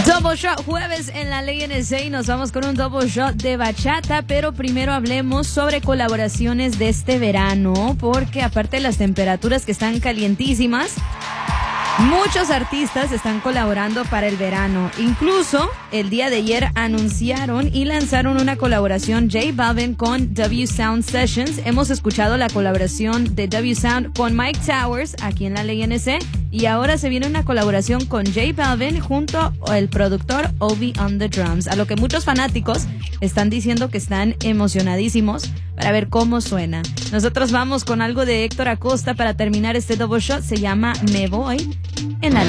Double Shot jueves en la Ley NSA y nos vamos con un Double Shot de bachata, pero primero hablemos sobre colaboraciones de este verano, porque aparte de las temperaturas que están calientísimas, muchos artistas están colaborando para el verano. Incluso el día de ayer anunciaron y lanzaron una colaboración J Balvin con W Sound Sessions. Hemos escuchado la colaboración de W Sound con Mike Towers aquí en la Ley NC. Y ahora se viene una colaboración con J Balvin junto al productor Obi on the Drums. A lo que muchos fanáticos están diciendo que están emocionadísimos para ver cómo suena. Nosotros vamos con algo de Héctor Acosta para terminar este Double Shot. Se llama Me Voy en la